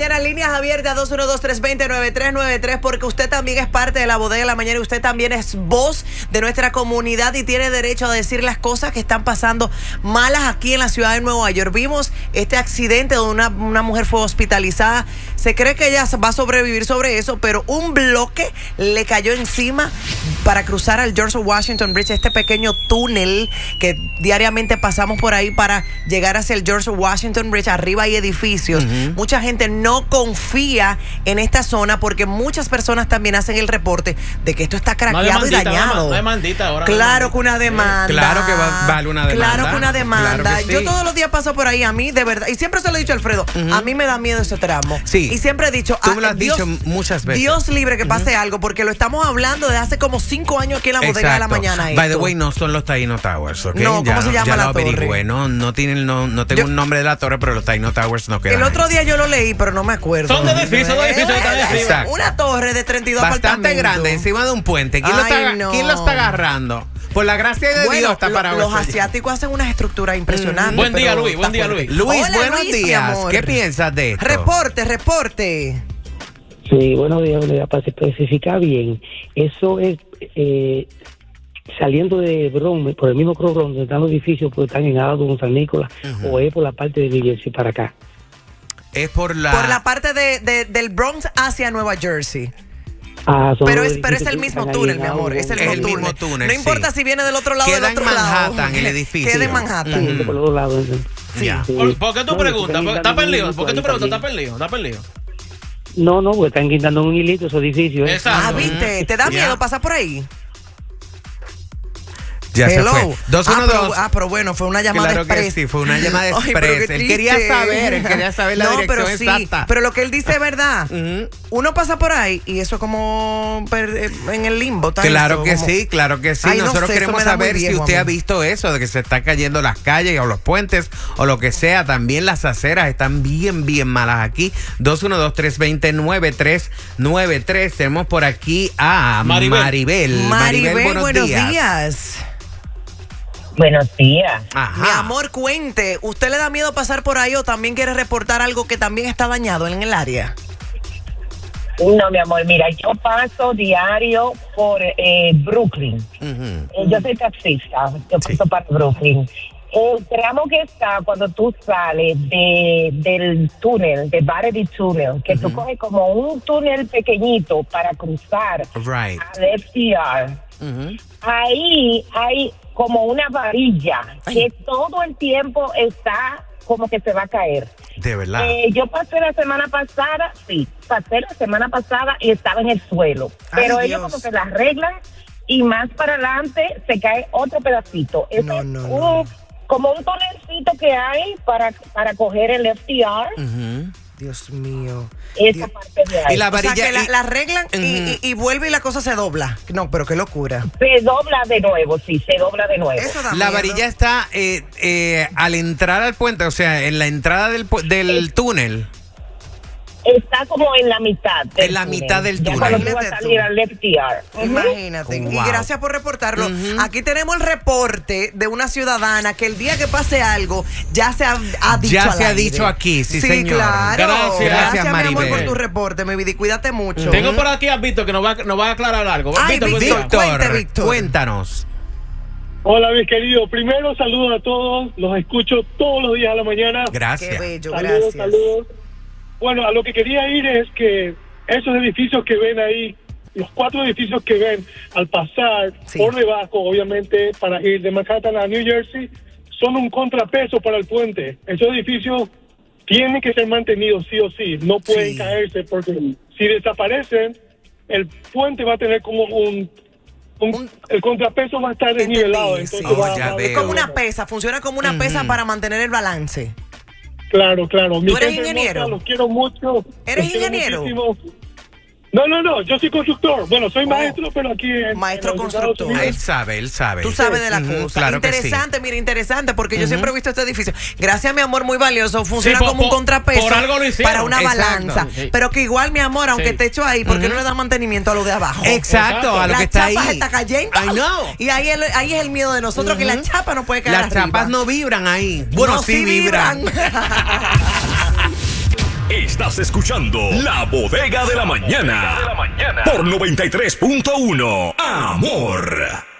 mañana, líneas abiertas 212-320-9393, porque usted también es parte de la Bodega de la Mañana y usted también es voz de nuestra comunidad y tiene derecho a decir las cosas que están pasando malas aquí en la ciudad de Nueva York. Vimos este accidente donde una mujer fue hospitalizada. Se cree que ella va a sobrevivir sobre eso, pero un bloque le cayó encima para cruzar al George Washington Bridge, este pequeño túnel que diariamente pasamos por ahí para llegar hacia el George Washington Bridge. Arriba hay edificios. Mucha gente no confía en esta zona porque muchas personas también hacen el reporte de que esto está craqueado y dañado. No hay mandita ahora. Claro que una demanda. Claro que vale una demanda. Claro que una demanda. Claro que sí. Yo todos los días paso por ahí, a mí de verdad, y siempre se lo he dicho a Alfredo, a mí me da miedo ese tramo. Sí. Y siempre he dicho, tú me lo has dicho muchas veces. Dios libre que pase algo, porque lo estamos hablando desde hace como 5 años aquí en la Bodega de la Mañana. By the way, no son los Taino Towers, ¿ok? No, ¿cómo se llama la torre? No tengo un nombre de la torre, pero los Taino Towers no quedan. El otro día yo lo leí, pero no me acuerdo. Son de edificios, Exacto. Una torre de 32 bastante apartamentos. grande, encima de un puente. ¿Quién lo está agarrando? Por la gracia de Dios está parado. Los asiáticos hacen unas estructuras impresionantes. Buen día, Luis. Buen día, Luis. Luis, hola, buenos Luis, días. ¿Qué piensas de esto? Reporte. Sí, buenos días. Para especificar bien, eso es saliendo de Bronx, por el mismo Cross donde están los edificios, porque están en Adon, San Nicolás, o es por la parte de New Jersey para acá. Es por la parte del Bronx hacia Nueva Jersey. Pero es el mismo túnel, mi amor. Es el mismo túnel. No importa si viene del otro lado o del otro lado. Queda en Manhattan el edificio. Queda en Manhattan. Por los dos lados. Sí. ¿Por qué tú preguntas? ¿Estás perdido? ¿Por qué tú preguntas? ¿Estás perdido? No, porque están quitando un hilito esos edificios. Exacto. ¿Viste? ¿Te da miedo pasar por ahí? Ya se fue. 212. Pero bueno, fue una llamada claro express. Que sí, fue una llamada express. Él quería saber la dirección exacta. Pero lo que él dice es verdad. Uno pasa por ahí y eso como en el limbo. Claro que sí. Ay, nosotros queremos saber si usted ha visto eso, de que se están cayendo las calles o los puentes o lo que sea. También las aceras están bien malas aquí. 212-320-9393. Tenemos por aquí a Maribel. Maribel, buenos días. Buenos días. Ajá. Mi amor, cuente, ¿usted le da miedo pasar por ahí o también quiere reportar algo que también está dañado en el área? No, mi amor, mira, yo paso diario por Brooklyn. Yo soy taxista, yo paso para Brooklyn. El tramo que está cuando tú sales del túnel, de Battery Tunnel, que tú coges como un túnel pequeñito para cruzar al FDR. Ahí hay como una varilla que todo el tiempo está como que se va a caer. De verdad. Yo pasé la semana pasada y estaba en el suelo. Pero ellos como que la arreglan y más para adelante se cae otro pedacito. Como un tonelcito que hay para coger el FDR. Dios mío. Esa parte de ahí. Y la varilla, o sea, que la arreglan y vuelve y la cosa se dobla. No, pero qué locura. Se dobla de nuevo, sí, se dobla de nuevo. La varilla está al entrar al puente, o sea, en la entrada del túnel. Está como en la mitad del túnel. Ya cuando tú vas a salir al FDR. Imagínate. Y gracias por reportarlo. Aquí tenemos el reporte de una ciudadana que el día que pase algo ya se ha dicho ya se ha dicho aquí, sí señor. Claro. Gracias Maribel, mi amor, por tu reporte, mi vida, y cuídate mucho. Tengo por aquí a Víctor que nos va a aclarar algo. Ay, Víctor, cuéntanos. Hola, mis queridos. Primero, saludos a todos. Los escucho todos los días a la mañana. Gracias. Qué bello, saludos. Bueno, a lo que quería ir es que esos edificios que ven ahí, los 4 edificios que ven al pasar por debajo, obviamente, para ir de Manhattan a New Jersey, son un contrapeso para el puente. Esos edificios tienen que ser mantenidos sí o sí. No pueden caerse porque si desaparecen, el puente va a tener como el contrapeso va a estar desnivelado. Entonces es como una pesa, funciona como una pesa para mantener el balance. Claro. ¿Tú eres ingeniero? Hermosa, los quiero mucho. ¿Eres ingeniero? No, yo soy constructor. Bueno, soy maestro, pero aquí maestro constructor. Él sabe. Tú sabes de la cosa. Claro interesante, mira, interesante, porque yo siempre he visto este edificio. Gracias, mi amor, muy valioso. Funciona como un contrapeso por algo lo hicieron. para una balanza. Pero que igual, mi amor, aunque esté hecho ahí, ¿por qué no le da mantenimiento a lo de abajo? Exacto, a lo que está ahí. La chapa está cayendo. I know. Y ahí es el miedo de nosotros, que la chapa no puede caer Las chapas no vibran ahí. Bueno, no, sí vibran. Estás escuchando La Bodega de la Mañana por 93.1 Amor.